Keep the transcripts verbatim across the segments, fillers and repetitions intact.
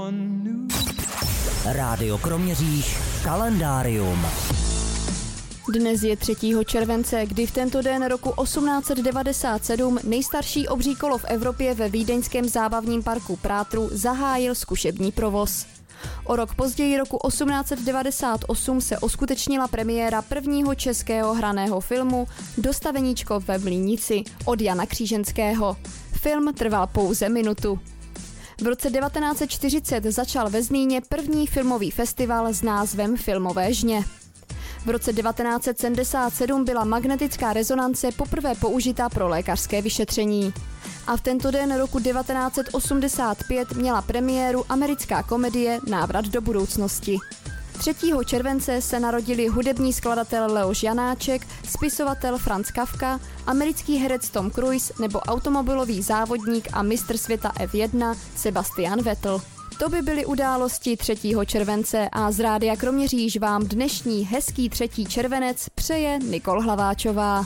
Rádio Kroměříž, kalendárium. Dnes je třetího července, kdy v tento den roku osmnáct set devadesát sedm nejstarší obří kolo v Evropě ve vídeňském zábavním parku Prátru zahájil zkušební provoz. O rok později roku osmnáct set devadesát osm se uskutečnila premiéra prvního českého hraného filmu Dostaveníčko ve Mlýnici od Jana Kříženského. Film trval pouze minutu. V roce devatenáct set čtyřicet začal ve Zlíně první filmový festival s názvem Filmové žně. V roce devatenáct set sedmdesát sedm byla magnetická rezonance poprvé použita pro lékařské vyšetření. A v tento den roku devatenáct set osmdesát pět měla premiéru americká komedie Návrat do budoucnosti. třetího července se narodili hudební skladatel Leoš Janáček, spisovatel Franz Kafka, americký herec Tom Cruise nebo automobilový závodník a mistr světa F jedna Sebastian Vettel. To by byly události třetího července a z Rádia Kroměříž vám dnešní hezký třetí červenec přeje Nikol Hlaváčová.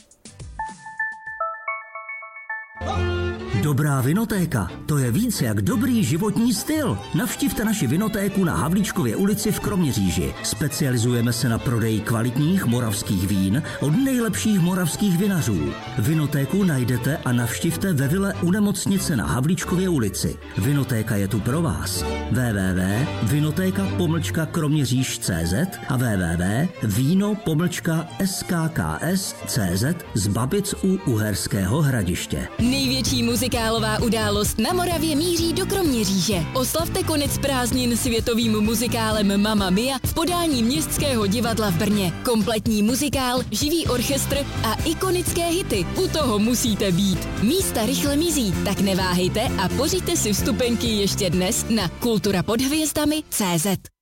Dobrá vinotéka, to je víc jak dobrý životní styl. Navštivte naši vinotéku na Havlíčkově ulici v Kroměříži. Specializujeme se na prodej kvalitních moravských vín od nejlepších moravských vinařů. Vinotéku najdete a navštivte ve vile u nemocnice na Havlíčkově ulici. Vinotéka je tu pro vás. w w w tečka vinotéka pomlčka kroměříž tečka cé zet a w w w tečka víno pomlčka s k k s tečka cé zet z Babic u Uherského Hradiště. Největší muzikálová událost na Moravě míří do Kroměříže. Oslavte konec prázdnin světovým muzikálem Mamma Mia v podání Městského divadla v Brně. Kompletní muzikál, živý orchestr a ikonické hity. U toho musíte být. Místa rychle mizí, tak neváhejte a pořiďte si vstupenky ještě dnes na kultura pod hvězdami tečka cé zet.